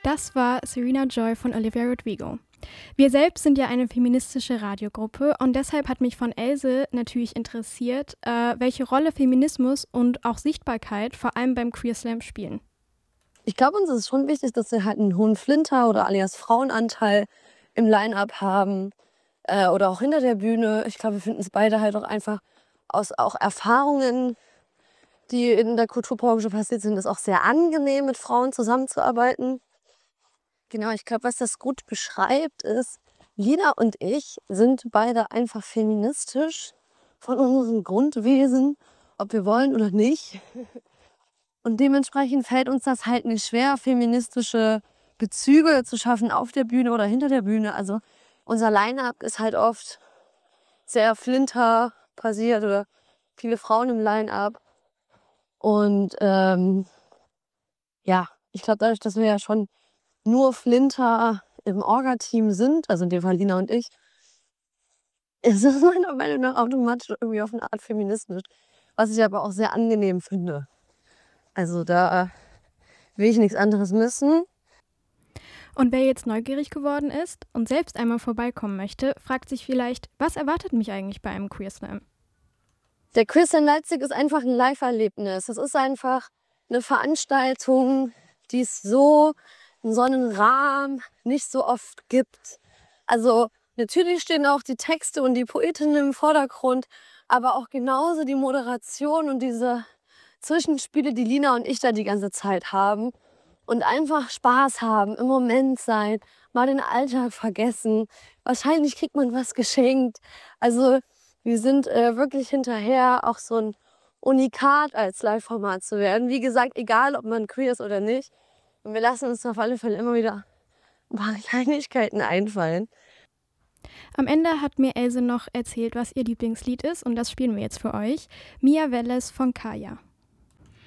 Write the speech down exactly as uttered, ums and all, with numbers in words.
Das war Serena Joy von Olivia Rodrigo. Wir selbst sind ja eine feministische Radiogruppe und deshalb hat mich von Else natürlich interessiert, äh, welche Rolle Feminismus und auch Sichtbarkeit vor allem beim Queer Slam spielen. Ich glaube, uns ist schon wichtig, dass wir halt einen hohen Flinter oder alias Frauenanteil im Line-Up haben äh, oder auch hinter der Bühne. Ich glaube, wir finden es beide halt auch einfach aus auch Erfahrungen, die in der Kulturbranche passiert sind, ist auch sehr angenehm, mit Frauen zusammenzuarbeiten. Genau, ich glaube, was das gut beschreibt, ist, Lina und ich sind beide einfach feministisch von unserem Grundwesen, ob wir wollen oder nicht. Und dementsprechend fällt uns das halt nicht schwer, feministische Bezüge zu schaffen auf der Bühne oder hinter der Bühne. Also unser Line-Up ist halt oft sehr Flinter-basiert oder viele Frauen im Line-Up. Und ähm, ja, ich glaube, dadurch, dass wir ja schon nur Flinter im Orga-Team sind, also in dem Fall Lina und ich, ist es meiner Meinung nach automatisch irgendwie auf eine Art feministisch, was ich aber auch sehr angenehm finde. Also da will ich nichts anderes müssen. Und wer jetzt neugierig geworden ist und selbst einmal vorbeikommen möchte, fragt sich vielleicht, was erwartet mich eigentlich bei einem Queer Slam? Der Queer Slam Leipzig ist einfach ein Live-Erlebnis. Es ist einfach eine Veranstaltung, die es so in so einem Rahmen nicht so oft gibt. Also natürlich stehen auch die Texte und die Poetinnen im Vordergrund, aber auch genauso die Moderation und diese Zwischenspiele, die Lina und ich da die ganze Zeit haben. Und einfach Spaß haben, im Moment sein, mal den Alltag vergessen. Wahrscheinlich kriegt man was geschenkt. Also wir sind äh, wirklich hinterher, auch so ein Unikat als Live-Format zu werden. Wie gesagt, egal ob man queer ist oder nicht. Und wir lassen uns auf alle Fälle immer wieder ein paar Kleinigkeiten einfallen. Am Ende hat mir Else noch erzählt, was ihr Lieblingslied ist und das spielen wir jetzt für euch. Mia Welles von Kaya.